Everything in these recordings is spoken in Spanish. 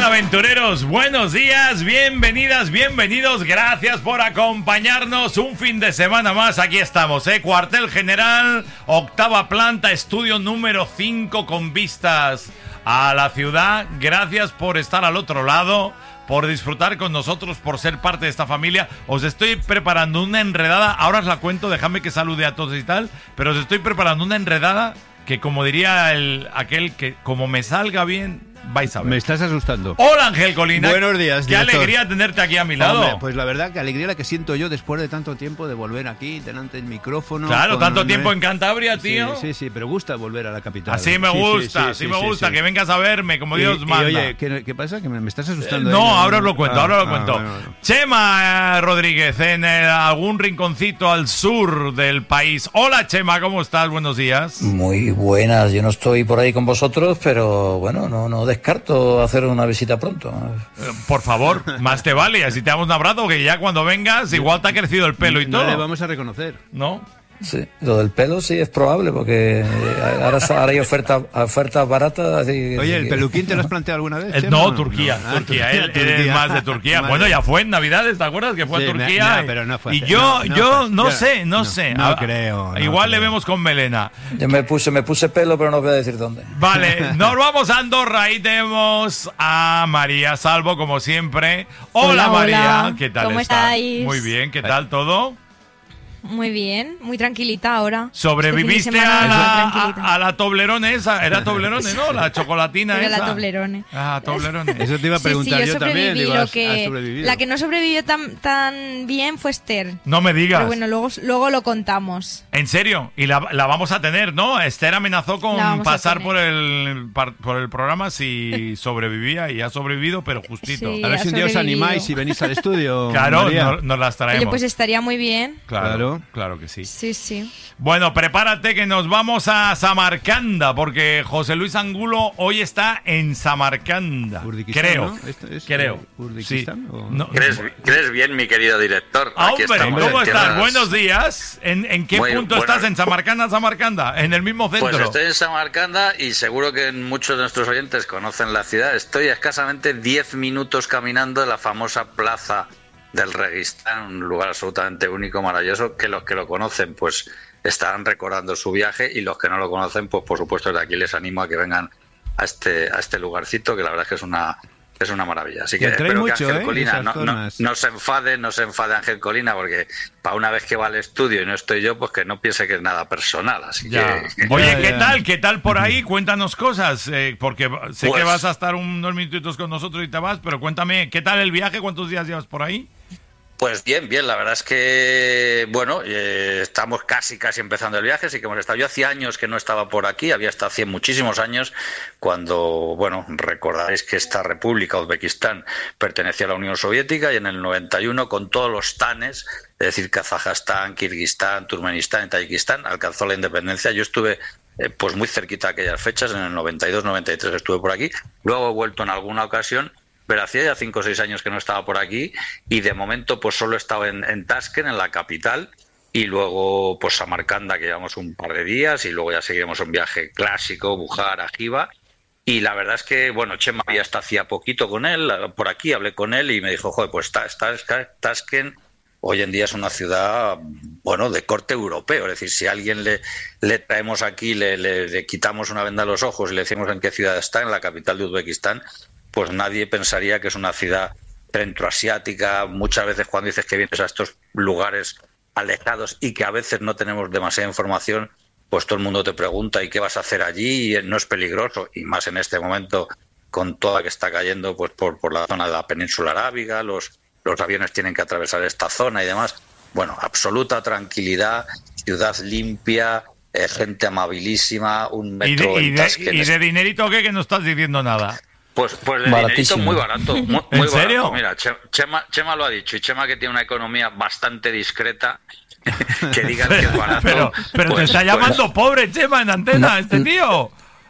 tal, aventureros? Buenos días, bienvenidas, bienvenidos. Gracias por acompañarnos un fin de semana más. Aquí estamos, Cuartel General, octava planta, estudio número 5 con vistas a la ciudad. Gracias por estar al otro lado, por disfrutar con nosotros, por ser parte de esta familia. Os estoy preparando una enredada. Ahora os la cuento, dejadme que salude a todos y tal. Pero os estoy preparando una enredada que, como diría aquel que, como me salga bien, vais a ver. Me estás asustando. Hola, Ángel Colina. Buenos días, Qué director. alegría tenerte aquí a mi lado. Hombre, pues la verdad que alegría la que siento yo después de tanto tiempo de volver aquí, delante del micrófono. Claro, con tanto un- tiempo en Cantabria, tío. Sí, pero gusta volver a la capital. Así me gusta, sí, me gusta, sí. que vengas a verme, como Dios Y, manda. oye, ¿qué pasa? ¿Que me estás asustando? No, ahí? ahora os lo cuento, ahora os lo cuento. Bueno. Chema Rodríguez, en algún rinconcito al sur del país. Hola, Chema, ¿cómo estás? Buenos días. Muy buenas, yo no estoy por ahí con vosotros, pero bueno, no descarto hacer una visita pronto. Por favor, más te vale, así te damos un abrazo, que ya cuando vengas igual te ha crecido el pelo y No todo. le vamos a reconocer. ¿No? Sí, lo del pelo sí es probable, porque ahora hay ofertas baratas. Así, Oye, así ¿el que- peluquín te lo has planteado alguna vez? No, Chema? Turquía, Ah, Turquía. Él es Turquía. más de Turquía. Madre. Bueno, ya fue en Navidades, ¿te acuerdas? Que fue a Sí, Turquía. no, pero no fue y hace- yo no no fue- sé. no Ah, creo, no igual le creo. vemos con melena. Yo me puse pelo, pero no os voy a decir dónde. Vale, nos vamos a Andorra y tenemos a María Salvo, como siempre. Hola, Hola, María, hola. ¿qué tal ¿Cómo estás? estáis? Muy bien, ¿qué tal todo? Muy bien, muy tranquilita ahora. ¿Sobreviviste Este fin de semana muy a tranquilita. la Toblerone esa? Era Toblerone, ¿no? La chocolatina Era esa. la Toblerone. Ah, Toblerone. Eso te iba a preguntar yo yo también. sobreviví. Digo, Lo ¿has que, sobrevivido? la que no sobrevivió tan bien fue Esther. No me digas. Pero bueno, luego lo contamos. En serio, y la vamos a tener, ¿no? Esther amenazó con La vamos a pasar tener. por el programa si sobrevivía, y ha sobrevivido, pero justito. Sí. A ver si un día os sobrevivido. animáis y venís al estudio. Claro, María. nos las traemos. Oye, pues estaría muy bien. Claro que sí. Sí, sí. Bueno, prepárate que nos vamos a Samarcanda, porque José Luis Angulo hoy está en Samarcanda. Urdiquistán, Creo. ¿no? ¿Esto es Creo. Urdiquistán, Sí. o- No. ¿Crees bien, mi querido director? Ah, Aquí hombre, estamos ¿cómo en estás? tierras- Buenos días. ¿En qué Muy punto buenas. estás? ¿En Samarcanda? ¿En el mismo centro? Pues estoy en Samarcanda y seguro que muchos de nuestros oyentes conocen la ciudad. Estoy a escasamente 10 minutos caminando de la famosa plaza del Reguistán, un lugar absolutamente único, maravilloso, que los que lo conocen pues estarán recordando su viaje, y los que no lo conocen, pues por supuesto desde aquí les animo a que vengan a este lugarcito, que la verdad es que es una maravilla. Así que Que atrae espero mucho, que Ángel Colina esas no zonas. no se enfade Ángel Colina, porque para una vez que va al estudio y no estoy yo, pues que no piense que es nada personal. Así Ya. que Oye, Ya. ¿qué tal por ahí? Cuéntanos cosas, porque sé Pues- que vas a estar unos minutitos con nosotros y te vas, pero cuéntame, ¿qué tal el viaje? ¿Cuántos días llevas por ahí? Pues bien, la verdad es que, bueno, estamos casi empezando el viaje, sí que hemos estado. Yo hacía años que no estaba por aquí, había estado hace muchísimos años, cuando, bueno, recordaréis que esta república, Uzbekistán, pertenecía a la Unión Soviética, y en el 91, con todos los tanes, es decir, Kazajstán, Kirguistán, Turkmenistán y Tayikistán, alcanzó la independencia. Yo estuve pues muy cerquita de aquellas fechas, en el 92-93 estuve por aquí, luego he vuelto en alguna ocasión, pero hacía ya 5 o 6 años que no estaba por aquí, y de momento pues solo he estado en Tashkent, en la capital, y luego pues Samarcanda, que llevamos un par de días, y luego ya seguiremos un viaje clásico, Bujar, Ajiba. Y la verdad es que, bueno, Chema ya hasta hacía poquito con él, por aquí hablé con él y me dijo, joder, pues Tashkent hoy en día es una ciudad, bueno, de corte europeo. Es decir, si a alguien le traemos aquí, le quitamos una venda a los ojos y le decimos en qué ciudad está, en la capital de Uzbekistán, pues nadie pensaría que es una ciudad centroasiática. Muchas veces cuando dices que vienes a estos lugares alejados y que a veces no tenemos demasiada información, pues todo el mundo te pregunta, ¿y qué vas a hacer allí? Y no es peligroso, y más en este momento con toda que está cayendo pues por la zona de la península arábiga, los aviones tienen que atravesar esta zona y demás. Bueno, absoluta tranquilidad, ciudad limpia, gente amabilísima, un metro ¿Y en Tashkent. de dinerito qué? Que no estás diciendo nada. Pues de dinerito Baratísimo. muy barato. Muy ¿En serio? barato. Mira, Chema lo ha dicho, y Chema, que tiene una economía bastante discreta, que digan que es barato. Pero te pues- está pues- llamando pobre, Chema, en antena, este tío.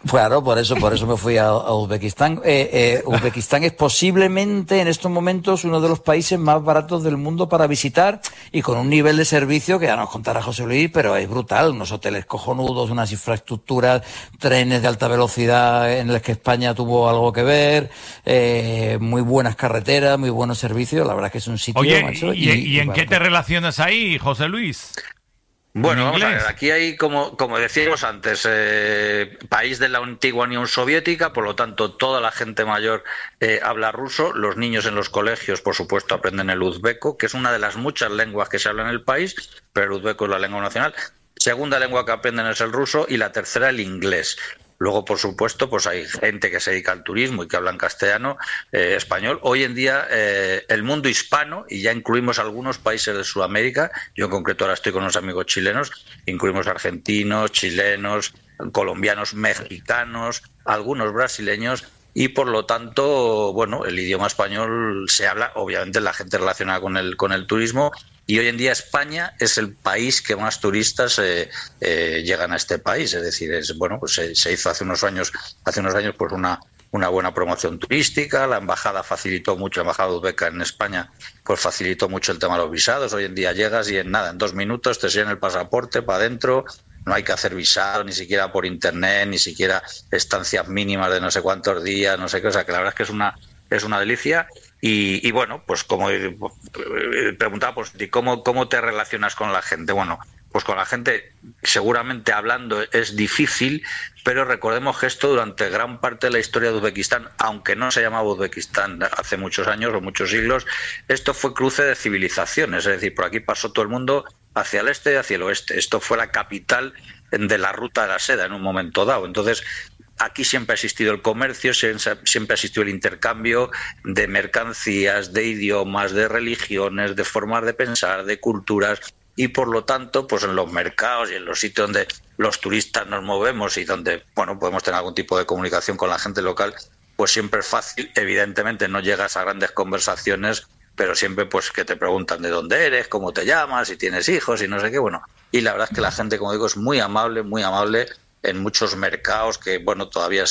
Claro, por eso me fui a Uzbekistán. Uzbekistán es posiblemente en estos momentos uno de los países más baratos del mundo para visitar y con un nivel de servicio que ya nos contará José Luis, pero es brutal. Unos hoteles cojonudos, unas infraestructuras, trenes de alta velocidad en los que España tuvo algo que ver, muy buenas carreteras, muy buenos servicios. La verdad es que es un sitio, Oye, macho, ¿y en qué barato. te relacionas ahí, José Luis? Bueno, ¿En vamos a inglés? ver, aquí hay, como decíamos antes, país de la antigua Unión Soviética, por lo tanto, toda la gente mayor habla ruso, los niños en los colegios, por supuesto, aprenden el uzbeco, que es una de las muchas lenguas que se hablan en el país, pero el uzbeco es la lengua nacional. Segunda lengua que aprenden es el ruso y la tercera el inglés. Luego, por supuesto, pues hay gente que se dedica al turismo y que habla en castellano, español. Hoy en día, el mundo hispano, y ya incluimos algunos países de Sudamérica, yo en concreto ahora estoy con unos amigos chilenos, incluimos argentinos, chilenos, colombianos, mexicanos, algunos brasileños, y por lo tanto, bueno, el idioma español se habla, obviamente la gente relacionada con el turismo, y hoy en día España es el país que más turistas llegan a este país. Es decir, pues se hizo hace unos años pues una buena promoción turística. La embajada facilitó mucho, la embajada uzbeca en España, pues facilitó mucho el tema de los visados. Hoy en día llegas y en 2 minutos te enseñan el pasaporte para adentro. No hay que hacer visado, ni siquiera por internet, ni siquiera estancias mínimas de no sé cuántos días, no sé qué. O sea, que la verdad es que es una delicia. Y bueno, pues como preguntaba, pues ¿cómo te relacionas con la gente? Bueno, pues con la gente seguramente hablando es difícil, pero recordemos que esto durante gran parte de la historia de Uzbekistán, aunque no se llamaba Uzbekistán hace muchos años o muchos siglos, esto fue cruce de civilizaciones, es decir, por aquí pasó todo el mundo hacia el este y hacia el oeste. Esto fue la capital de la ruta de la seda en un momento dado. Entonces, aquí siempre ha existido el comercio, siempre ha existido el intercambio de mercancías, de idiomas, de religiones, de formas de pensar, de culturas, y por lo tanto, pues en los mercados y en los sitios donde los turistas nos movemos y donde, bueno, podemos tener algún tipo de comunicación con la gente local, pues siempre es fácil. Evidentemente no llegas a grandes conversaciones, pero siempre pues que te preguntan de dónde eres, cómo te llamas, si tienes hijos y no sé qué, bueno. Y la verdad es que la gente, como digo, es muy amable en muchos mercados que, bueno, todavía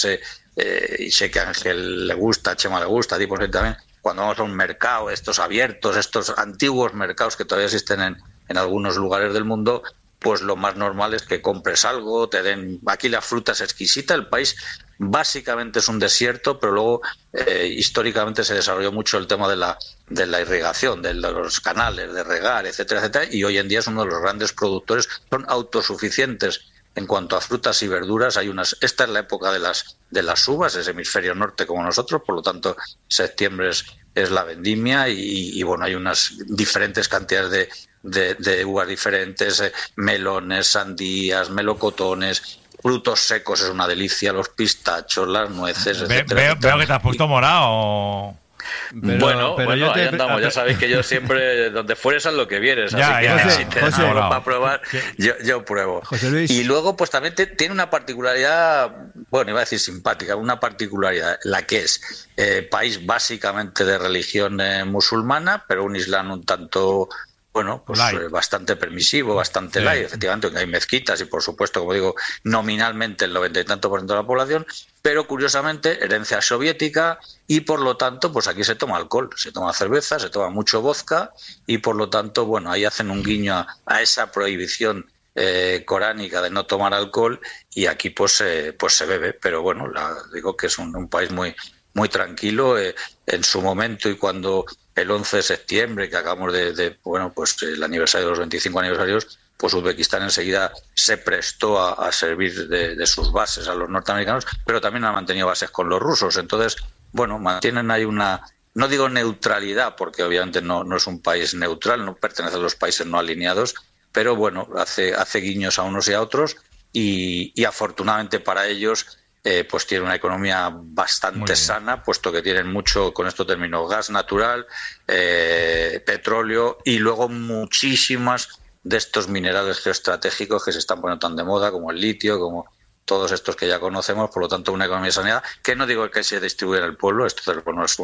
y sé que a Ángel le gusta, a Chema le gusta, a ti por también, cuando vamos a un mercado, estos abiertos, estos antiguos mercados que todavía existen en algunos lugares del mundo, pues lo más normal es que compres algo, te den... Aquí la fruta es exquisita, el país básicamente es un desierto, pero luego históricamente se desarrolló mucho el tema de la irrigación, de los canales, de regar, etcétera, etcétera, y hoy en día es uno de los grandes productores, son autosuficientes en cuanto a frutas y verduras. Esta es la época de las uvas, es hemisferio norte como nosotros, por lo tanto septiembre es la vendimia y bueno, hay unas diferentes cantidades de uvas diferentes, melones, sandías, melocotones, frutos secos, es una delicia, los pistachos, las nueces, etcétera. Veo que te has puesto morado. Bueno, yo ahí andamos. Ya sabéis que yo siempre, donde fueres, haz lo que vienes. Así que si tenés algo para probar, yo pruebo. José Luis. Y luego, pues también tiene una particularidad, bueno, iba a decir simpática, una particularidad, la que es país básicamente de religión musulmana, pero un islam un tanto... Bueno, pues bastante permisivo, bastante light, efectivamente, donde hay mezquitas y, por supuesto, como digo, nominalmente el 90 y tanto % de la población, pero curiosamente herencia soviética y, por lo tanto, pues aquí se toma alcohol, se toma cerveza, se toma mucho vodka y, por lo tanto, bueno, ahí hacen un guiño a esa prohibición coránica de no tomar alcohol y aquí pues se bebe, pero bueno, digo que es un país muy tranquilo en su momento. Y cuando el 11 de septiembre, que acabamos bueno, pues el aniversario de los 25 aniversarios, pues Uzbekistán enseguida se prestó a servir de sus bases a los norteamericanos, pero también ha mantenido bases con los rusos. Entonces, bueno, mantienen ahí no digo neutralidad, porque obviamente no es un país neutral, no pertenece a los países no alineados, pero bueno, hace guiños a unos y a otros y afortunadamente para ellos pues tiene una economía bastante sana, puesto que tienen mucho, con esto termino, gas natural, petróleo y luego muchísimas de estos minerales geoestratégicos que se están poniendo tan de moda, como el litio, como todos estos que ya conocemos. Por lo tanto, una economía saneada, que no digo que se distribuya en el pueblo, esto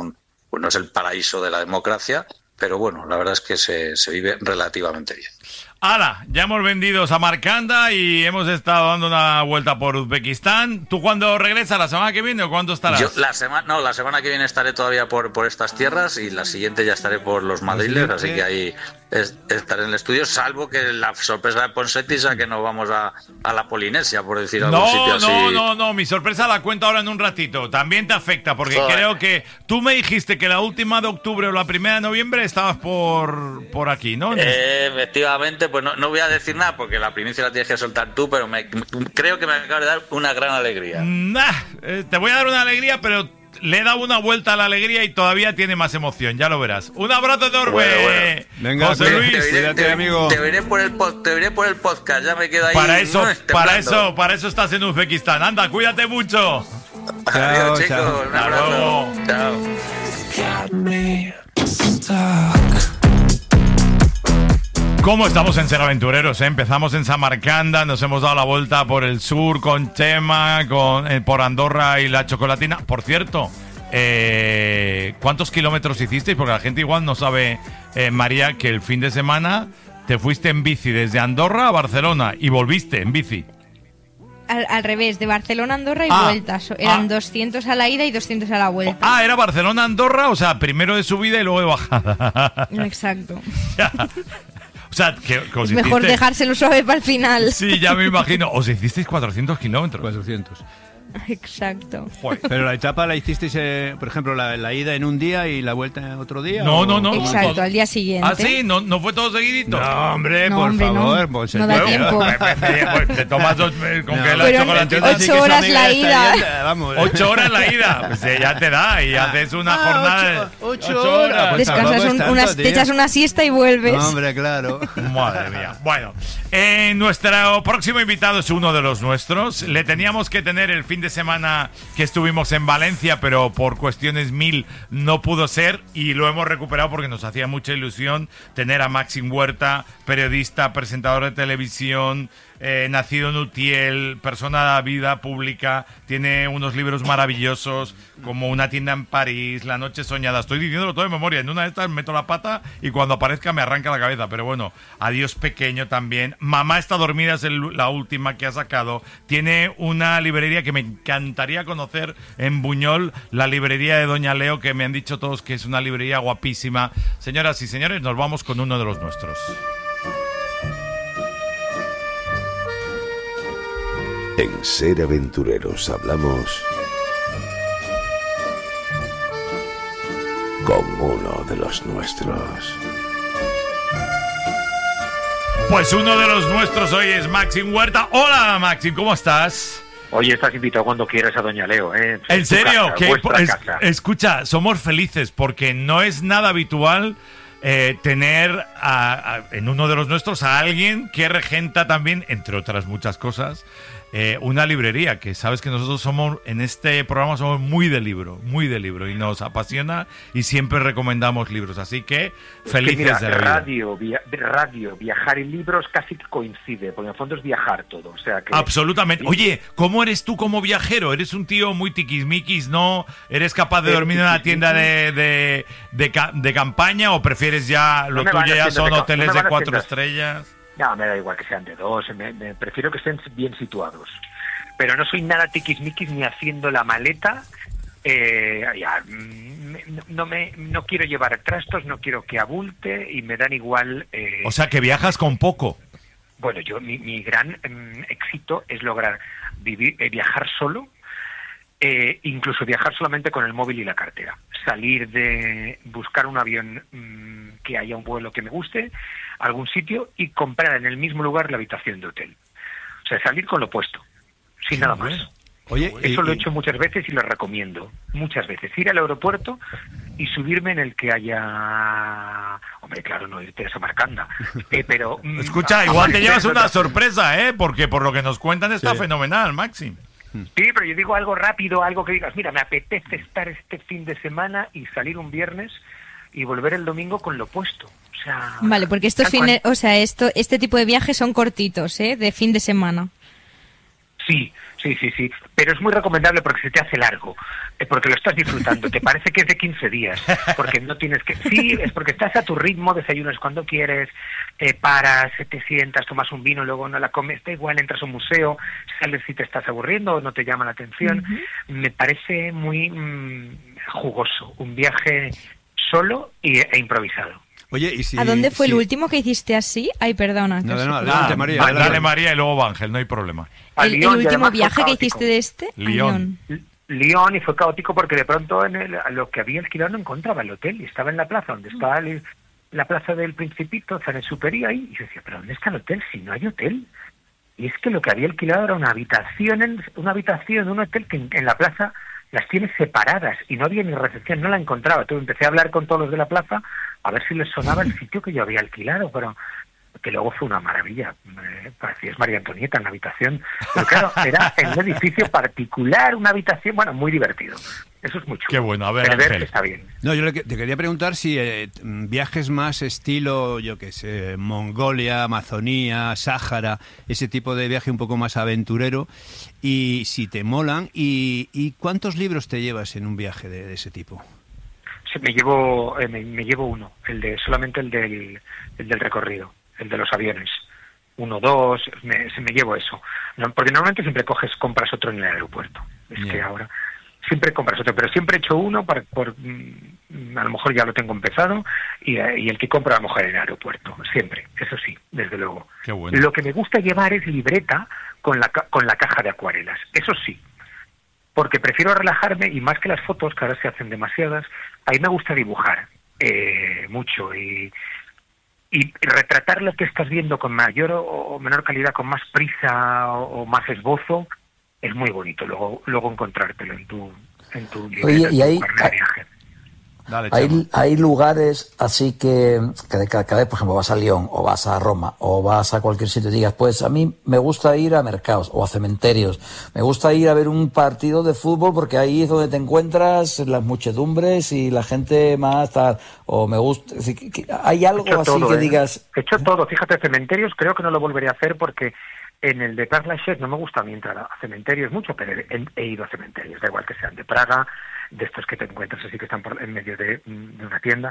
no es el paraíso de la democracia, pero bueno, la verdad es que se vive relativamente bien. ¡Hala! Ya hemos vendido Samarcanda y hemos estado dando una vuelta por Uzbekistán. ¿Tú cuándo regresas? ¿La semana que viene o cuándo estarás? Yo la semana que viene estaré todavía por estas tierras y la siguiente ya estaré por los Madriles, así que ahí estaré en el estudio, salvo que la sorpresa de Ponseti sea que nos vamos a la Polinesia, por decir algún sitio así. No, mi sorpresa la cuento ahora en un ratito. También te afecta, porque creo que tú me dijiste que la última de octubre o la primera de noviembre estabas por aquí, ¿no? Efectivamente, pues no voy a decir nada porque la primicia la tienes que soltar tú, pero creo que me acaba de dar una gran alegría. Te voy a dar una alegría, pero le he dado una vuelta a la alegría y todavía tiene más emoción, ya lo verás. Un abrazo enorme. Bueno. Venga, José Luis. Cuídate, amigo. Te veré por el podcast, ya me quedo ahí. Para eso estás en Uzbekistán. Anda, cuídate mucho. Adiós, chicos. Chao. Un abrazo. Chao. ¿Cómo estamos en Ser Aventureros? Empezamos en Samarcanda, nos hemos dado la vuelta por el sur con Chema, por Andorra y la Chocolatina. Por cierto, ¿cuántos kilómetros hicisteis? Porque la gente igual no sabe, María, que el fin de semana te fuiste en bici desde Andorra a Barcelona y volviste en bici. Al revés, de Barcelona a Andorra y vuelta. Eran 200 a la ida y 200 a la vuelta. Era Barcelona-Andorra, o sea, primero de subida y luego de bajada. Exacto. O sea, que es mejor dejárselo suave para el final. Sí, ya me imagino. Os hicisteis 400 kilómetros. 400. Exacto. Joder. Pero la etapa la hicisteis, por ejemplo, la ida en un día y la vuelta otro día. No. Exacto, al día siguiente. ¿Ah, sí? ¿No fue todo seguidito? No, hombre, No, por hombre, favor. no. No da tiempo. Pues te tomas dos con que la Fueron chocolatina. 8 horas la ida. Vamos. 8 horas la ida. Pues ya te da y haces una jornada. 8 horas. Pues Descansas te echas una siesta y vuelves. No, hombre, claro. Madre mía. Bueno, nuestro próximo invitado es uno de los nuestros. Le teníamos que tener el fin de semana que estuvimos en Valencia, pero por cuestiones no pudo ser y lo hemos recuperado porque nos hacía mucha ilusión tener a Màxim Huerta, periodista, presentador de televisión, nacido en Utiel, persona de vida pública, tiene unos libros maravillosos como Una tienda en París, La noche soñada. Estoy diciéndolo todo de memoria, en una de estas meto la pata y cuando aparezca me arranca la cabeza, pero bueno, Adiós pequeño también. Mamá está dormida es la última que ha sacado. Tiene una librería que me encantaría conocer en Buñol, la librería de Doña Leo, que me han dicho todos que es una librería guapísima. Señoras y señores, nos vamos con uno de los nuestros. En Ser Aventureros hablamos con uno de los nuestros. Pues uno de los nuestros hoy es Màxim Huerta. Hola, Màxim, ¿cómo estás? Oye, estás invitado cuando quieras a Doña Leo, ¿eh? ¿En serio? Casa. Escucha, somos felices porque no es nada habitual tener en uno de los nuestros a alguien que regenta también, entre otras muchas cosas, una librería, que sabes que nosotros somos, en este programa somos muy de libro, y nos apasiona y siempre recomendamos libros, así que felices mira, de la vida. Radio, viajar y libros casi coincide, porque en el fondo es viajar todo, o sea que... Absolutamente. Oye, ¿cómo eres tú como viajero? ¿Eres un tío muy tiquismiquis, no? ¿Eres capaz de dormir en una tienda de campaña o prefieres ya, lo tuyo ya son hoteles de 4 estrellas? No, me da igual que sean de 2, me prefiero que estén bien situados. Pero no soy nada tiquismiquis ni haciendo la maleta. No quiero llevar trastos, no quiero que abulte y me dan igual... O sea, que viajas con poco. Bueno, mi gran éxito es lograr viajar solo, incluso viajar solamente con el móvil y la cartera. Buscar un avión que haya un vuelo que me guste, algún sitio, y comprar en el mismo lugar la habitación de hotel. O sea, salir con lo puesto, sin nada más. Oye, eso lo he hecho muchas veces y lo recomiendo. Muchas veces. Ir al aeropuerto y subirme en el que haya... Hombre, claro, no irte a Samarcanda. Pero... Escucha, igual te llevas una sorpresa, porque por lo que nos cuentan está fenomenal, Màxim. Sí, pero yo digo algo rápido, algo que digas, mira, me apetece estar este fin de semana y salir un viernes y volver el domingo con lo puesto. O sea, vale, porque este tipo de viajes son cortitos, de fin de semana. Sí, pero es muy recomendable porque se te hace largo, porque lo estás disfrutando, te parece que es de 15 días, porque no tienes que... Sí, es porque estás a tu ritmo, desayunas cuando quieres, paras, te sientas, tomas un vino, luego no la comes, da igual, entras a un museo, sales si te estás aburriendo o no te llama la atención. Me parece muy jugoso, un viaje solo e improvisado. Oye, ¿y si, ¿A dónde fue el último que hiciste así? Ay, perdona. No, adelante, María. Dale, María, y luego va Ángel, no hay problema. ¿El último viaje que hiciste de este? Lyon. Lyon, y fue caótico porque de pronto lo que había alquilado no encontraba el hotel, y estaba en la plaza donde está la plaza del Principito, Saint-Exupéry ahí, y yo decía, ¿pero dónde está el hotel si no hay hotel? Y es que lo que había alquilado era una habitación en un hotel que en la plaza las tiene separadas y no había ni recepción, no la encontraba. Entonces empecé a hablar con todos los de la plaza a ver si les sonaba el sitio que yo había alquilado, pero que luego fue una maravilla. Parecía María Antonieta en la habitación. Pero claro, era en un edificio particular, una habitación, bueno, muy divertido. Eso es muy chulo. Qué bueno, a ver, Ángel. Está bien. No, yo te quería preguntar si viajes más estilo, yo qué sé, Mongolia, Amazonía, Sáhara, ese tipo de viaje un poco más aventurero, y si te molan, y ¿cuántos libros te llevas en un viaje de ese tipo? Sí, me llevo uno, solamente el del recorrido, el de los aviones. 1, 2, me llevo eso. No, porque normalmente siempre compras otro en el aeropuerto. Que ahora siempre compras otro, pero siempre he hecho uno a lo mejor ya lo tengo empezado, y el que compro a lo mejor en el aeropuerto, siempre, eso sí, desde luego. Qué bueno. Lo que me gusta llevar es libreta con la caja de acuarelas, eso sí, porque prefiero relajarme, y más que las fotos, que ahora se hacen demasiadas, a mí me gusta dibujar mucho y retratar lo que estás viendo con mayor o menor calidad, con más prisa o más esbozo, es muy bonito luego encontrártelo en tu Oye, y hay, viaje. Dale, hay lugares así que cada vez, por ejemplo, vas a Lyon o vas a Roma o vas a cualquier sitio y digas, pues a mí me gusta ir a mercados o a cementerios, me gusta ir a ver un partido de fútbol porque ahí es donde te encuentras las muchedumbres y la gente más tal, o me gusta, es decir, hay algo así todo, que digas... He hecho todo, fíjate, cementerios creo que no lo volveré a hacer porque en el de Père Lachaise no me gusta a mí entrar a cementerios mucho, pero he ido a cementerios, da igual que sean de Praga, de estos que te encuentras así que están en medio de una tienda.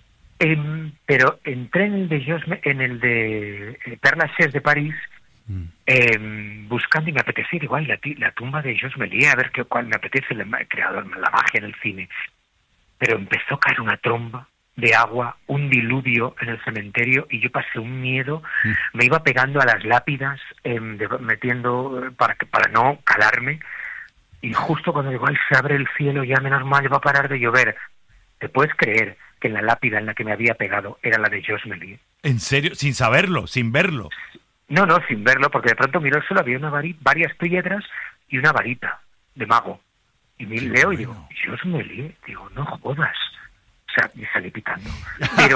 Pero entré en el de Père Lachaise de París, buscando, y me apetecía igual la tumba de Georges Méliès, a ver cuál me apetece, el creador, la magia en el cine. Pero empezó a caer una tromba de agua, un diluvio en el cementerio, y yo pasé un miedo, me iba pegando a las lápidas, metiendo para no calarme, y justo cuando igual se abre el cielo, ya menos mal va a parar de llover. ¿Te puedes creer que en la lápida en la que me había pegado era la de Georges Méliès? ¿En serio? ¿Sin saberlo? ¿Sin verlo? No, sin verlo, porque de pronto miro el suelo, había varias piedras y una varita de mago. Y leo y digo, Georges Méliès, digo, no jodas. O sea, me salí pitando. Pero...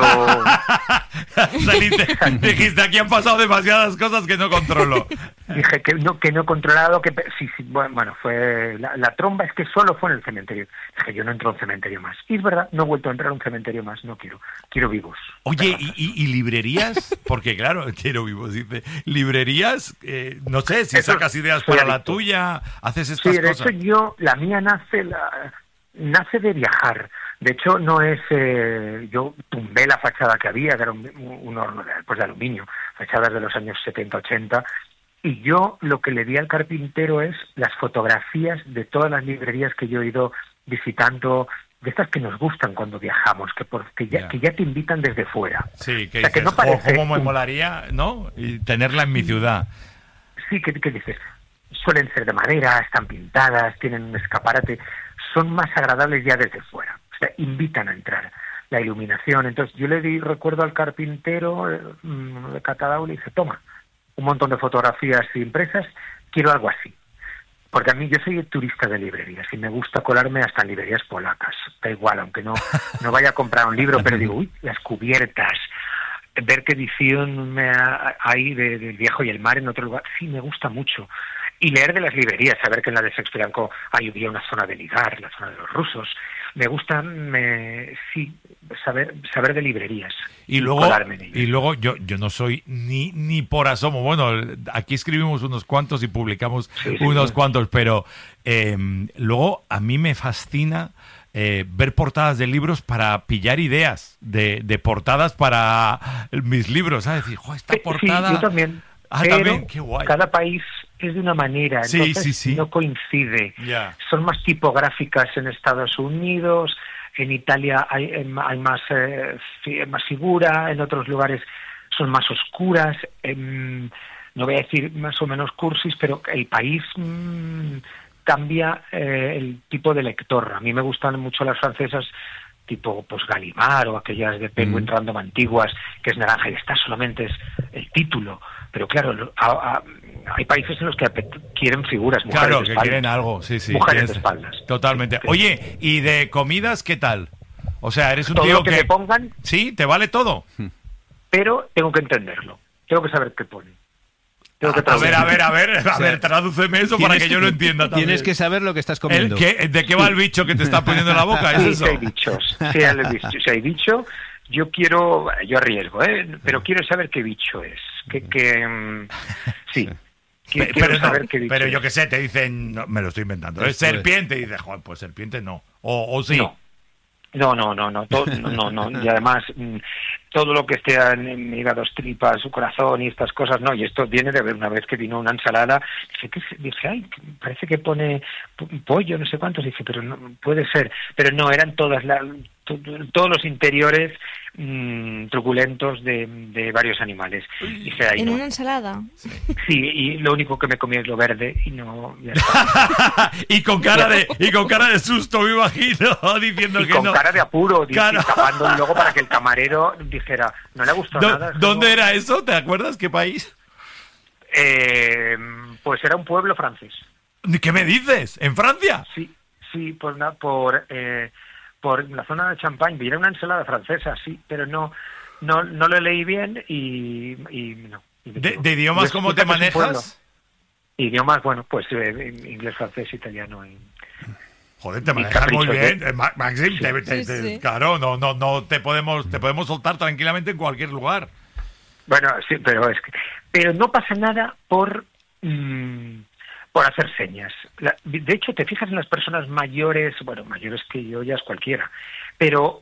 Dijiste, aquí han pasado demasiadas cosas que no controlo. Dije que no he controlado, sí, bueno, fue... La tromba es que solo fue en el cementerio. Dije, yo no entro a un cementerio más. Y es verdad, no he vuelto a entrar a un cementerio más, no quiero vivos. Oye, ¿y librerías? Porque claro, quiero vivos, dice. ¿Librerías? No sé, si sacas ideas para la tuya, haces estas cosas. Sí, de hecho la mía nace de viajar. De hecho, no es... yo tumbé la fachada que había, que era un horno de aluminio, fachadas de los años 70-80, y yo lo que le di al carpintero es las fotografías de todas las librerías que yo he ido visitando, de estas que nos gustan cuando viajamos, que ya te invitan desde fuera. Sí, que o sea, dices, que no parece ¿cómo me molaría, no? Y tenerla en mi ciudad. Sí, ¿qué dices? Suelen ser de madera, están pintadas, tienen un escaparate, son más agradables ya desde fuera. O sea, invitan a entrar. La iluminación. Entonces, yo recuerdo al carpintero de Catadau, le dije, toma, un montón de fotografías impresas, quiero algo así. Porque a mí, yo soy turista de librerías y me gusta colarme hasta en librerías polacas. Da igual, aunque no vaya a comprar un libro, pero digo, uy, las cubiertas, ver qué edición hay del Viejo y el Mar en otro lugar, sí, me gusta mucho. Y leer de las librerías, saber que en la de Shakespeare había una zona de ligar, la zona de los rusos. Me gusta, saber de librerías. Y luego yo no soy ni por asomo. Bueno, aquí escribimos unos cuantos y publicamos unos cuantos, pero luego a mí me fascina ver portadas de libros para pillar ideas de portadas para mis libros. ¿Sabes? Decir, esta portada... Sí, yo también. Pero también, qué guay. Cada país es de una manera, entonces no coincide. Yeah. Son más tipográficas en Estados Unidos, en Italia hay más figura, en otros lugares son más oscuras, no voy a decir más o menos cursis, pero el país cambia el tipo de lector. A mí me gustan mucho las francesas tipo pues Gallimard o aquellas de Penguin Random antiguas, que es naranja y esta solamente es el título. Pero claro, hay países en los que quieren figuras, mujeres de espaldas. Claro, que quieren algo, sí. Mujeres de espaldas. Totalmente. Sí. Oye, ¿y de comidas qué tal? O sea, eres un todo tío lo que me pongan, sí, te vale todo. Pero tengo que entenderlo. Tengo que saber qué pone. A ver, tradúceme eso para que yo lo entienda también. Tienes que saber lo que estás comiendo. ¿De qué va el bicho que te está poniendo en la boca? ¿Es eso? Sí, hay bichos. Si hay bicho, yo arriesgo, pero quiero saber qué bicho es. Sí. Quiero saber qué bicho pero yo es. qué sé, te dicen, no, me lo estoy inventando, es serpiente, y dices, joder, pues serpiente no. O sí. No. Y además, todo lo que esté en hígados, tripas, su corazón y estas cosas, no. Y esto viene de ver una vez que vino una ensalada. Dije, ay, parece que pone pollo, no sé cuántos. Dije, pero no puede ser. Pero no, eran todos los interiores truculentos de varios animales. Dije, ay, ¿En no. una ensalada? Sí, y lo único que me comí es lo verde y no... Ya está. y con cara de susto, me imagino, diciendo y que con no. Cara de apuro, tapando luego para que el camarero dijera, no le ha gustado nada. ¿Dónde era eso? ¿Te acuerdas? ¿Qué país? Pues era un pueblo francés. ¿Qué me dices? ¿En Francia? Sí, por la zona de Champagne. Era una ensalada francesa, sí, pero no lo leí bien y no. ¿De idiomas cómo te manejas? Idiomas, bueno, pues inglés, francés, italiano y... Joder, te manejas muy bien, Maxim. Sí. Claro, no te podemos soltar tranquilamente en cualquier lugar. Bueno, sí, pero no pasa nada por hacer señas. De hecho, te fijas en las personas mayores, bueno, mayores que yo ya es cualquiera, pero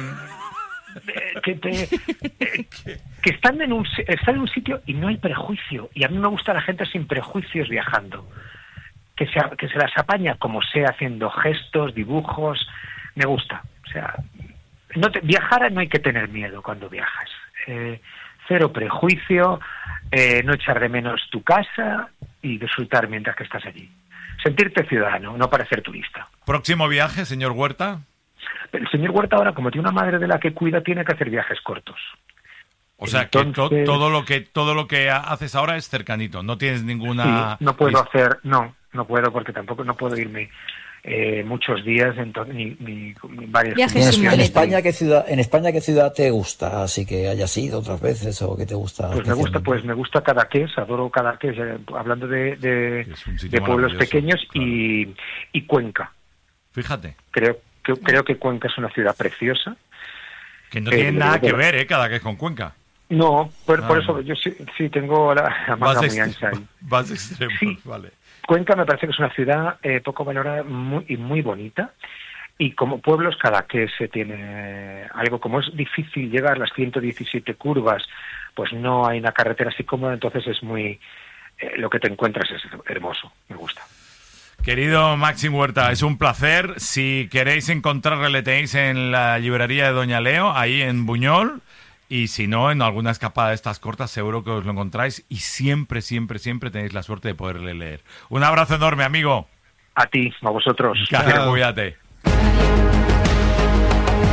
que están en un sitio y no hay prejuicio. Y a mí me gusta la gente sin prejuicios viajando. Que se las apaña como sea, haciendo gestos, dibujos, me gusta. O sea, viajar no hay que tener miedo cuando viajas. Cero prejuicio, no echar de menos tu casa y disfrutar mientras que estás allí. Sentirte ciudadano, no parecer turista. ¿Próximo viaje, señor Huerta? El señor Huerta ahora, como tiene una madre de la que cuida, tiene que hacer viajes cortos. O sea, entonces, que todo lo que haces ahora es cercanito, no tienes ninguna... Sí, no puedo hacer, no puedo porque tampoco no puedo irme muchos días ni varios viajes. ¿En España qué ciudad te gusta? Así que hayas ido otras veces o que te gusta. Pues me gusta Cadaqués, adoro Cadaqués, hablando de pueblos pequeños y Cuenca. Fíjate. Creo que Cuenca es una ciudad preciosa. Que no tiene nada que ver, Cadaqués con Cuenca. No, por eso yo sí tengo la manga muy ancha ahí. Vas extremos, sí. Vale. Cuenca me parece que es una ciudad poco valorada y muy bonita. Y como pueblos, Cadaqués tiene algo, como es difícil llegar a las 117 curvas, pues no hay una carretera así cómoda, entonces es muy... lo que te encuentras es hermoso, me gusta. Querido Maxim Huerta, es un placer. Si queréis encontrarle, le tenéis en la librería de Doña Leo, ahí en Buñol. Y si no, en alguna escapada de estas cortas seguro que os lo encontráis y siempre tenéis la suerte de poderle leer. Un abrazo enorme, amigo. A ti, a vosotros. Cuídate.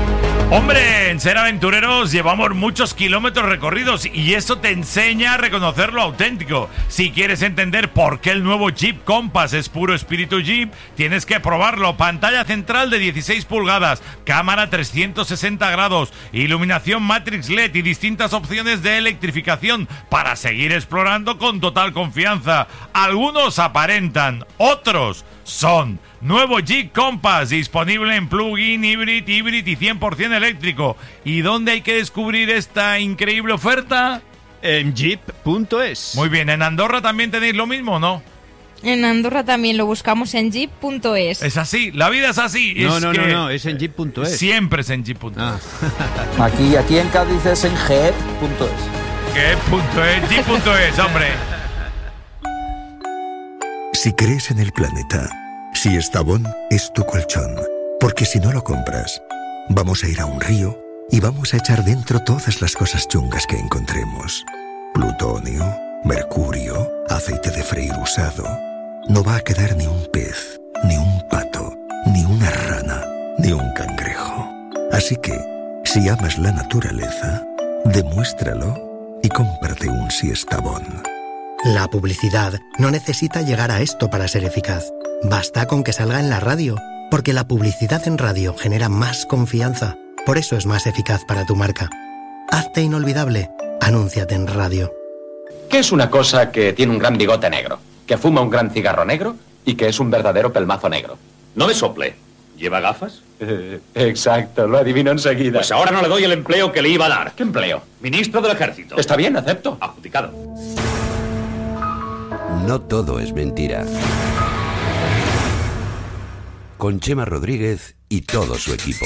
Hombre, en Ser Aventureros llevamos muchos kilómetros recorridos y eso te enseña a reconocer lo auténtico. Si quieres entender por qué el nuevo Jeep Compass es puro espíritu Jeep, tienes que probarlo. Pantalla central de 16 pulgadas, cámara 360 grados, iluminación Matrix LED y distintas opciones de electrificación para seguir explorando con total confianza. Algunos aparentan, otros son. Nuevo Jeep Compass, disponible en plug-in, híbrido y 100% eléctrico. ¿Y dónde hay que descubrir esta increíble oferta? En jeep.es. Muy bien, ¿en Andorra también tenéis lo mismo o no? En Andorra también lo buscamos en jeep.es. Es así, la vida es así. No, es en jeep.es. Siempre es en jeep.es. Aquí en Cádiz es en jeep.es. ¿Qué.es? Jeep.es, hombre. Si crees en el planeta, si Estavón es tu colchón, porque si no lo compras, vamos a ir a un río y vamos a echar dentro todas las cosas chungas que encontremos. Plutonio, mercurio, aceite de freír usado. No va a quedar ni un pez, ni un pato, ni una rana, ni un cangrejo. Así que, si amas la naturaleza, demuéstralo y cómprate un Siestabón. La publicidad no necesita llegar a esto para ser eficaz. Basta con que salga en la radio, porque la publicidad en radio genera más confianza. Por eso es más eficaz para tu marca. Hazte inolvidable. Anúnciate en radio. ¿Qué es una cosa que tiene un gran bigote negro, que fuma un gran cigarro negro y que es un verdadero pelmazo negro? No me sople. ¿Lleva gafas? Exacto, lo adivino enseguida. Pues ahora no le doy el empleo que le iba a dar. ¿Qué empleo? Ministro del Ejército. Está bien, acepto. Adjudicado. No todo es mentira. Con Chema Rodríguez y todo su equipo.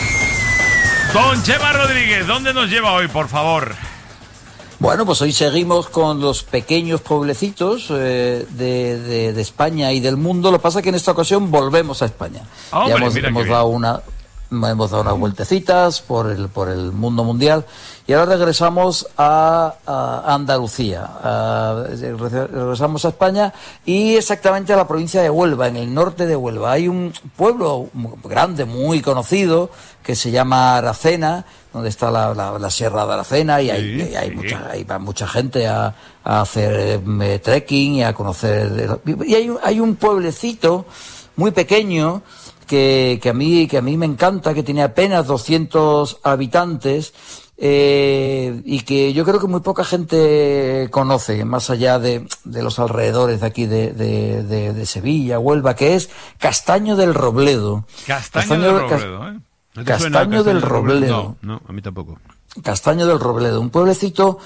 Don Chema Rodríguez, ¿dónde nos lleva hoy, por favor? Bueno, pues hoy seguimos con los pequeños pueblecitos de España y del mundo. Lo que pasa es que en esta ocasión volvemos a España. Hombre, ya hemos dado unas vueltecitas por el mundo mundial y ahora regresamos a Andalucía. Regresamos a España y exactamente a la provincia de Huelva, en el norte de Huelva. Hay un pueblo grande, muy conocido, que se llama Aracena, donde está la Sierra de Aracena y ahí va mucha gente a hacer trekking y a conocer. Y hay un pueblecito muy pequeño que a mí me encanta, que tiene apenas 200 habitantes y que yo creo que muy poca gente conoce, más allá de los alrededores de aquí de Sevilla, Huelva, que es Castaño del Robledo. Castaño del Robledo, ¿eh? Castaño del Robledo. No, a mí tampoco. Castaño del Robledo, un pueblecito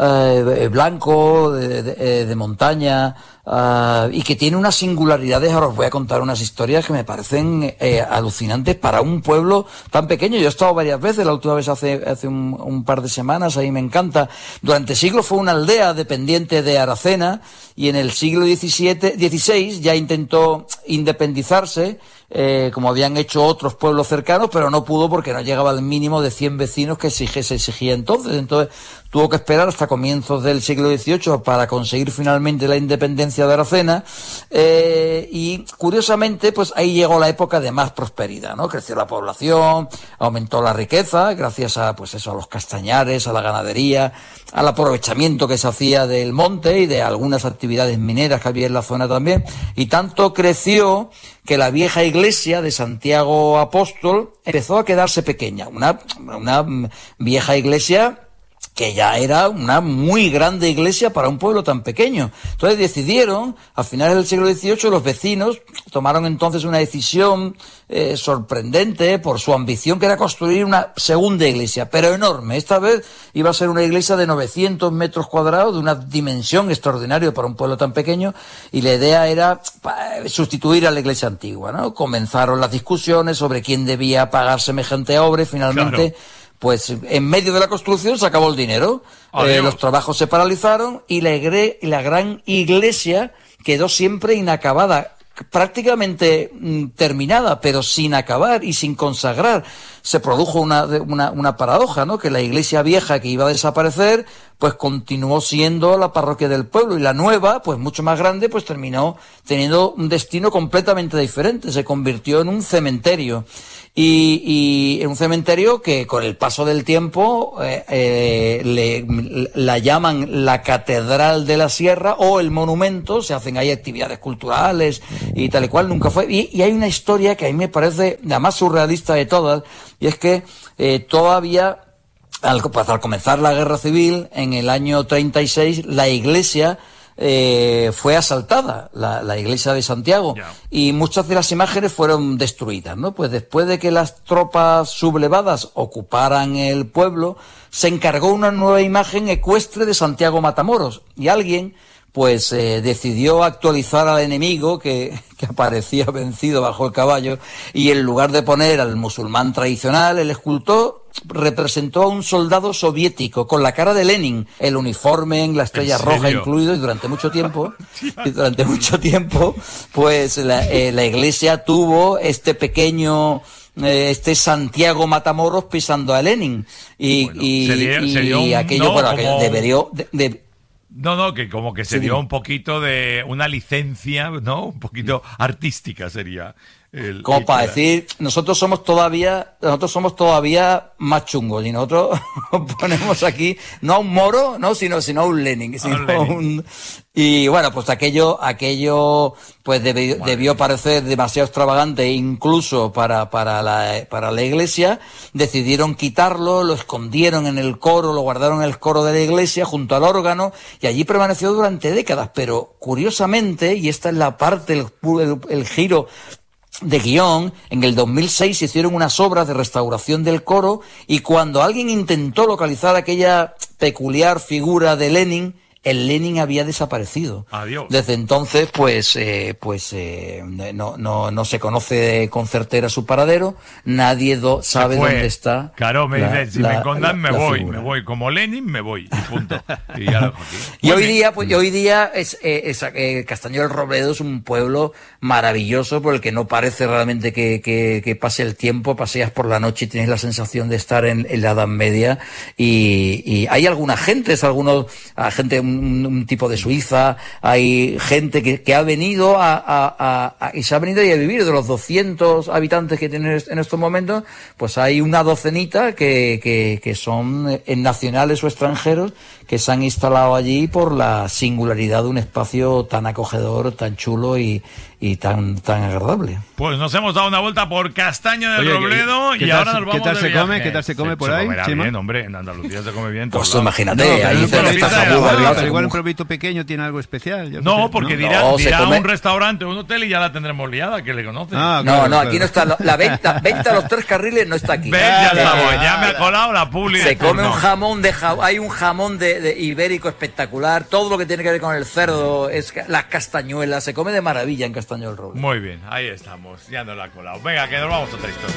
blanco, de montaña, y que tiene unas singularidades. Ahora os voy a contar unas historias que me parecen alucinantes para un pueblo tan pequeño. Yo he estado varias veces, la última vez hace un par de semanas, ahí me encanta. Durante siglos fue una aldea dependiente de Aracena, y en el siglo XVI ya intentó independizarse, como habían hecho otros pueblos cercanos, pero no pudo porque no llegaba al mínimo de 100 vecinos que se exigía entonces. Entonces tuvo que esperar hasta comienzos del siglo XVIII para conseguir finalmente la independencia de Aracena, y curiosamente pues ahí llegó la época de más prosperidad, ¿no? Creció la población, aumentó la riqueza gracias a a los castañares, a la ganadería, al aprovechamiento que se hacía del monte y de algunas actividades mineras que había en la zona también, y tanto creció que la vieja iglesia de Santiago Apóstol empezó a quedarse pequeña, una vieja iglesia que ya era una muy grande iglesia para un pueblo tan pequeño. Entonces decidieron, a finales del siglo XVIII, los vecinos tomaron entonces una decisión sorprendente por su ambición, que era construir una segunda iglesia, pero enorme. Esta vez iba a ser una iglesia de 900 metros cuadrados, de una dimensión extraordinaria para un pueblo tan pequeño, y la idea era sustituir a la iglesia antigua, ¿no? Comenzaron las discusiones sobre quién debía pagar semejante obra y finalmente... Claro. Pues en medio de la construcción se acabó el dinero, los trabajos se paralizaron y la gran iglesia quedó siempre inacabada. prácticamente terminada, pero sin acabar y sin consagrar. Se produjo una paradoja, ¿no? Que la iglesia vieja, que iba a desaparecer, pues continuó siendo la parroquia del pueblo, y la nueva, pues mucho más grande, pues terminó teniendo un destino completamente diferente. Se convirtió en un cementerio. Y en un cementerio que con el paso del tiempo la llaman la Catedral de la Sierra o el Monumento. Se hacen ahí actividades culturales y tal y cual. Nunca fue. Y hay una historia que a mí me parece la más surrealista de todas, y es que todavía al comenzar la Guerra Civil en el año 36, la iglesia fue asaltada, la iglesia de Santiago, y muchas de las imágenes fueron destruidas, ¿no? Pues después de que las tropas sublevadas ocuparan el pueblo, se encargó una nueva imagen ecuestre de Santiago Matamoros, y alguien pues decidió actualizar al enemigo que aparecía vencido bajo el caballo, y en lugar de poner al musulmán tradicional, el escultor representó a un soldado soviético con la cara de Lenin, el uniforme en la estrella roja incluido, y durante mucho tiempo pues la iglesia tuvo este pequeño Santiago Matamoros pisando a Lenin, y aquello debería No, que como que se dio un poquito de una licencia, ¿no? Un poquito artística sería. Como para decir, nosotros somos todavía más chungos, y nosotros ponemos aquí no a un moro, no, sino a un Lenin, y bueno, pues aquello pues debió parecer demasiado extravagante incluso para la iglesia. Decidieron quitarlo, lo escondieron en el coro, lo guardaron en el coro de la iglesia junto al órgano, y allí permaneció durante décadas. Pero curiosamente, y esta es la parte, el giro de guión, en el 2006 se hicieron unas obras de restauración del coro, y cuando alguien intentó localizar aquella peculiar figura de Lenin, el Lenin había desaparecido. Adiós. Desde entonces, no se conoce con certera su paradero, nadie sabe dónde está. Claro, si me encontran me voy, como Lenin me voy, y punto. Y ya lo dejo aquí. Y hoy día Castañón del Robledo es un pueblo maravilloso, por el que no parece realmente que pase el tiempo. Paseas por la noche y tienes la sensación de estar en la Edad Media, y hay alguna gente, un tipo de Suiza, hay gente que ha venido y se ha venido a vivir. De los 200 habitantes que tienen en estos momentos, pues hay una docenita que son nacionales o extranjeros, que se han instalado allí por la singularidad de un espacio tan acogedor, tan chulo y tan agradable. Pues nos hemos dado una vuelta por Castaño del Robledo, y ahora nos vamos de viaje. ¿Qué tal se come por ahí? Se bien, hombre, en Andalucía se come bien. Pues imagínate, ahí pero igual un pueblito pequeño tiene algo especial. No, porque dirá un restaurante o un hotel y ya la tendremos liada, que le conoce. Claro. Aquí no está la venta a los 3 carriles, no está aquí. Ya me ha colado la publi. Se come un jamón hay un jamón de ibérico espectacular, todo lo que tiene que ver con el cerdo, las castañuelas, se come de maravilla en Castaño del Roble. Muy bien, ahí estamos, ya nos la ha colado. Venga, que nos vamos a otra historia.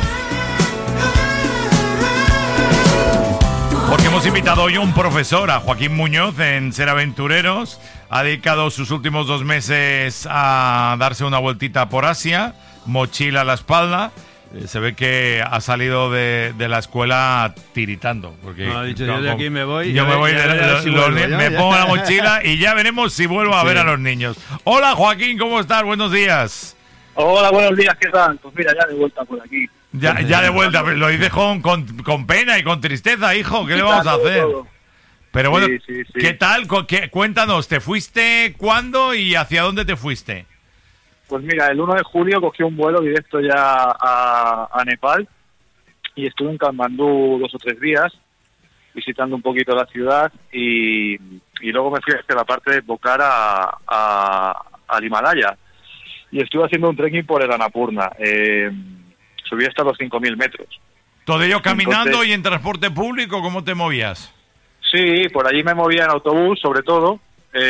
Porque hemos invitado hoy a un profesor, a Joaquín Muñoz, en Ser Aventureros. Ha dedicado sus últimos 2 meses a darse una vueltita por Asia, mochila a la espalda. Se ve que ha salido de la escuela tiritando. Porque ha dicho, yo de aquí me voy. Yo me voy, me pongo la mochila y ya veremos si vuelvo a ver a los niños. Hola Joaquín, ¿cómo estás? Buenos días. Hola, buenos días, ¿qué tal? Pues mira, ya de vuelta por aquí. Ya de vuelta, pero lo dices con pena y con tristeza, hijo. ¿Qué le vamos a hacer? Pero bueno, sí. ¿Qué tal? Cuéntanos, ¿te fuiste cuándo y hacia dónde te fuiste? Pues mira, el 1 de julio cogí un vuelo directo ya a Nepal, y estuve en Katmandú 2 o 3 días visitando un poquito la ciudad, y luego me fui hacia la parte de Pokhara al Himalaya, y estuve haciendo un trekking por el Annapurna. Subí hasta los 5.000 metros. ¿Todo ello caminando y en transporte público? ¿Cómo te movías? Sí, por allí me movía en autobús, sobre todo.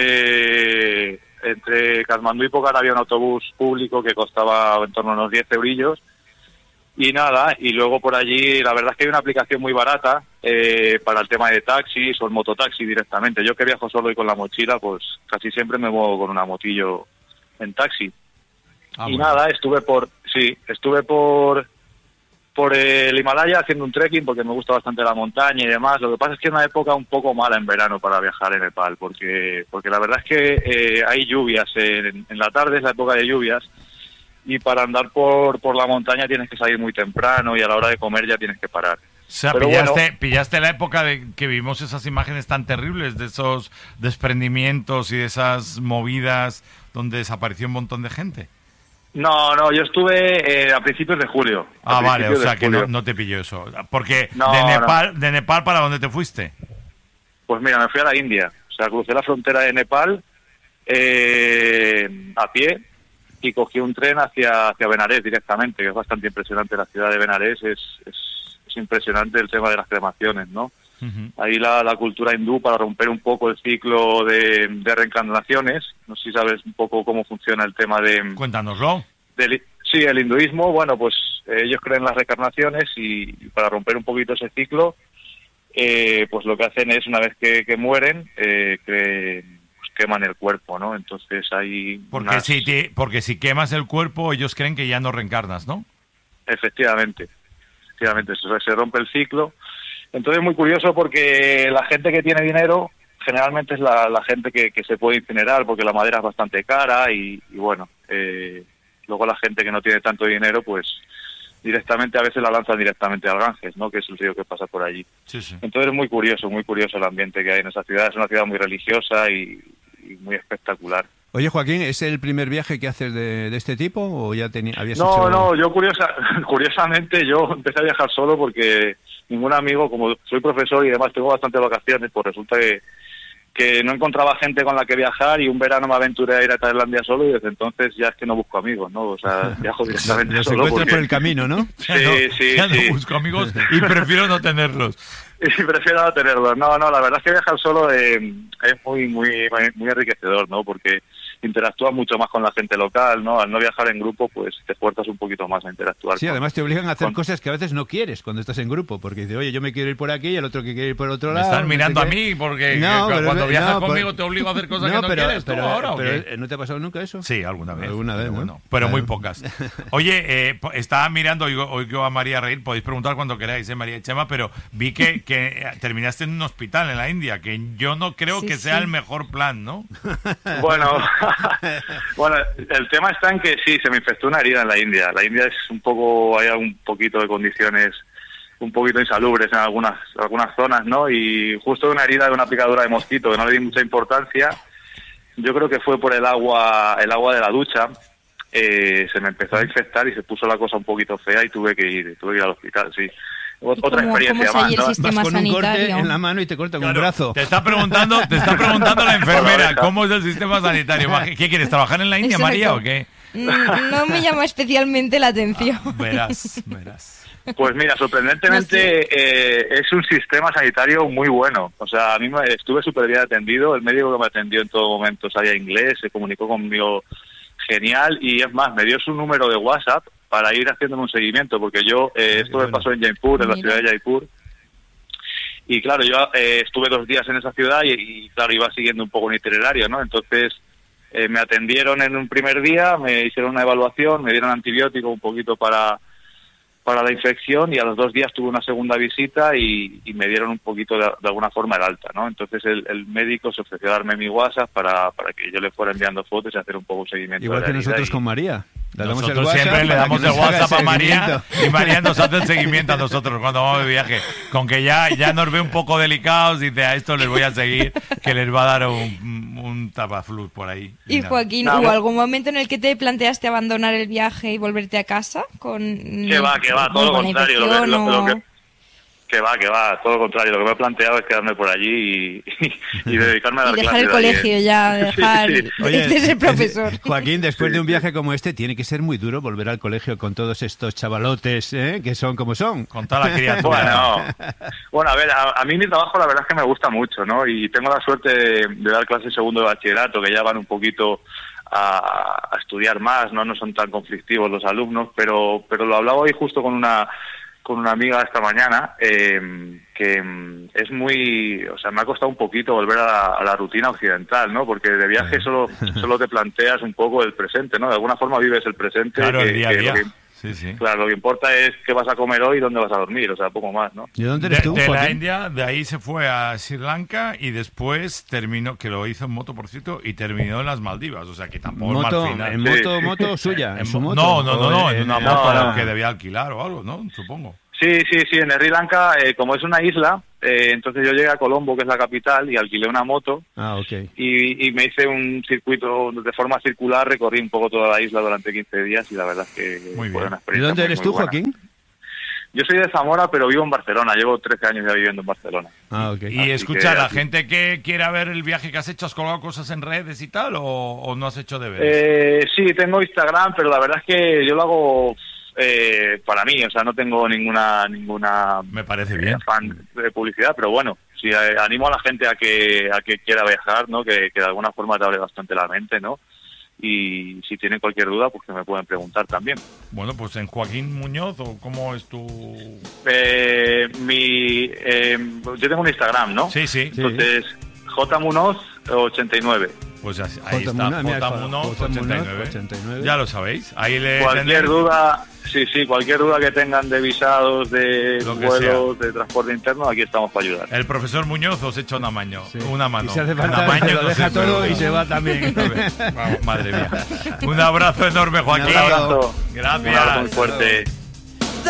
Entre Katmandú y Pokhara había un autobús público que costaba en torno a unos 10 eurillos. Y nada, y luego por allí, la verdad es que hay una aplicación muy barata para el tema de taxis o el mototaxi directamente. Yo que viajo solo y con la mochila, pues casi siempre me muevo con una motillo en taxi. Y nada, estuve por el Himalaya haciendo un trekking porque me gusta bastante la montaña y demás. Lo que pasa es que es una época un poco mala en verano para viajar en Nepal, porque la verdad es que hay lluvias, en la tarde es la época de lluvias, y para andar por la montaña tienes que salir muy temprano y a la hora de comer ya tienes que parar. O sea, pillaste la época de que vimos esas imágenes tan terribles de esos desprendimientos y de esas movidas donde desapareció un montón de gente. No, yo estuve a principios de julio. Vale, o sea que no te pilló eso. Porque ¿de Nepal para dónde te fuiste? Pues mira, me fui a la India. O sea, crucé la frontera de Nepal a pie y cogí un tren hacia Benarés directamente, que es bastante impresionante. La ciudad de Benarés es impresionante el tema de las cremaciones, ¿no? Uh-huh. Ahí la cultura hindú, para romper un poco el ciclo de reencarnaciones. No sé si sabes un poco cómo funciona el tema de... Cuéntanoslo. Sí, el hinduismo, bueno, pues ellos creen en las reencarnaciones y para romper un poquito ese ciclo, pues lo que hacen es, una vez que mueren, queman el cuerpo, ¿no? Entonces hay... Porque si quemas el cuerpo, ellos creen que ya no reencarnas, ¿no? Efectivamente, se rompe el ciclo. Entonces es muy curioso porque la gente que tiene dinero generalmente es la gente que se puede incinerar, porque la madera es bastante cara y bueno, luego la gente que no tiene tanto dinero, pues directamente a veces la lanzan directamente al Ganges, ¿no? Que es el río que pasa por allí. Sí, sí. Entonces es muy curioso el ambiente que hay en esa ciudad. Es una ciudad muy religiosa y muy espectacular. Oye, Joaquín, ¿es el primer viaje que haces de este tipo o ya habías hecho...? No, yo curiosamente yo empecé a viajar solo porque ningún amigo, como soy profesor y demás tengo bastantes vacaciones, pues resulta que no encontraba gente con la que viajar y un verano me aventuré a ir a Tailandia solo y desde entonces ya es que no busco amigos, ¿no? O sea, viajo directamente los solo. Encuentras por el camino, ¿no? Sí. No busco amigos y prefiero no tenerlos. Y prefiero no tenerlos. No, la verdad es que viajar solo es muy enriquecedor, ¿no? Porque interactúas mucho más con la gente local, ¿no? Al no viajar en grupo, pues te esfuerzas un poquito más a interactuar. Sí, además te obligan a hacer cosas que a veces no quieres cuando estás en grupo, porque dices, oye, yo me quiero ir por aquí y el otro que quiere ir por otro lado. Me están mirando a mí, porque cuando viajas conmigo te obligo a hacer cosas que no quieres. ¿Ahora pero ¿no te ha pasado nunca eso? Sí, alguna vez. Alguna vez, bueno, pero muy pocas. Oye, estaba mirando, oigo a María reír, podéis preguntar cuando queráis, María y Chema, pero vi que terminaste en un hospital en la India, que yo no creo que sea el mejor plan, ¿no? Bueno, el tema está en que sí, se me infectó una herida en la India. La India es hay un poquito de condiciones un poquito insalubres en algunas zonas, ¿no? Y justo una herida de una picadura de mosquito que no le di mucha importancia. Yo creo que fue por el agua de la ducha. Se me empezó a infectar y se puso la cosa un poquito fea y tuve que ir al hospital, sí. Otra experiencia más, ¿no? Vas con un corte en la mano y te cortan un brazo. Te está preguntando la enfermera cómo es el sistema sanitario. ¿Qué quieres, trabajar en la India, María, o qué? No me llama especialmente la atención. Verás. Pues mira, sorprendentemente es un sistema sanitario muy bueno. O sea, a mí estuve súper bien atendido. El médico que me atendió en todo momento sabía inglés, se comunicó conmigo genial y es más, me dio su número de WhatsApp para ir haciéndome un seguimiento, porque yo, esto me pasó en Jaipur, en la ciudad de Jaipur, y claro, yo estuve 2 días en esa ciudad y claro, iba siguiendo un poco un itinerario, ¿no? Entonces, me atendieron en un primer día, me hicieron una evaluación, me dieron antibiótico un poquito para la infección y a los 2 días tuve una segunda visita y me dieron un poquito de alguna forma el alta, ¿no? Entonces el médico se ofreció a darme mi WhatsApp para que yo le fuera enviando fotos y hacer un poco un seguimiento. Igual que nosotros con María. Nosotros siempre le damos el WhatsApp a María y María nos hace el seguimiento a nosotros cuando vamos de viaje. Con que ya nos ve un poco delicados, dice, a esto les voy a seguir, que les va a dar un tapafluz por ahí. Y Joaquín, ¿hubo algún momento en el que te planteaste abandonar el viaje y volverte a casa? Que va, todo lo contrario. Que va, todo lo contrario. Lo que me he planteado es quedarme por allí y dedicarme a dar clases. Y dejar el colegio ya, de ser profesor. Joaquín, después de un viaje como este, tiene que ser muy duro volver al colegio con todos estos chavalotes, que son como son. Con toda la criatura. Bueno, a ver, a mí mi trabajo la verdad es que me gusta mucho, ¿no? Y tengo la suerte de dar clases segundo de bachillerato, que ya van un poquito a estudiar más, no son tan conflictivos los alumnos, pero lo hablaba hoy justo con una con una amiga esta mañana, que es muy... O sea, me ha costado un poquito volver a la rutina occidental, ¿no? Porque de viaje solo te planteas un poco el presente, ¿no? De alguna forma vives el presente. Claro, el día a día. Sí. Claro, lo que importa es qué vas a comer hoy y dónde vas a dormir, o sea, poco más, ¿no? ¿Y dónde eres tú, de la Joaquín? India, de ahí se fue a Sri Lanka y después terminó, que lo hizo en moto, por cierto, y terminó en las Maldivas, o sea, que tampoco es mal final. ¿En moto suya? ¿En su moto? No, en una moto que debía alquilar o algo, ¿no? Supongo. Sí, en Sri Lanka, como es una isla, entonces yo llegué a Colombo, que es la capital, y alquilé una moto. Y me hice un circuito de forma circular, recorrí un poco toda la isla durante 15 días y la verdad es que fue una experiencia. ¿De dónde eres tú, buena. Joaquín? Yo soy de Zamora, pero vivo en Barcelona. Llevo 13 años ya viviendo en Barcelona. Y escucha, la gente que quiera ver el viaje que has hecho, ¿has colgado cosas en redes y tal o no has hecho deberes? Sí, tengo Instagram, pero la verdad es que yo lo hago... para mí, o sea, no tengo ninguna me parece bien fan de publicidad, pero bueno, sí, animo a la gente a que quiera viajar, ¿no? Que de alguna forma te abre bastante la mente, ¿no? Y si tienen cualquier duda, pues que me pueden preguntar también. Bueno, pues en Joaquín Muñoz, ¿o cómo es tu...? Yo tengo un Instagram, ¿no? Sí. Entonces, jmunoz89. Pues ahí está, jmunoz89. Ya lo sabéis. Ahí cualquier duda, cualquier duda que tengan de visados, de vuelos, de transporte interno, aquí estamos para ayudar. El profesor Muñoz os echa una mano. Y si hace falta, lo deja todo y se va también. Vamos, madre mía. Un abrazo enorme, Joaquín. Un abrazo. Gracias. Un abrazo muy fuerte.